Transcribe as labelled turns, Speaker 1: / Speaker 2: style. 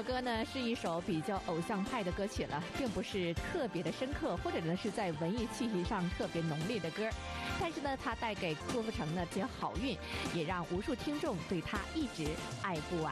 Speaker 1: 首歌呢是一首比较偶像派的歌曲了，并不是特别的深刻，或者呢是在文艺气息上特别浓烈的歌。但是呢，它带给郭富城的这些好运，也让无数听众对他一直爱不完。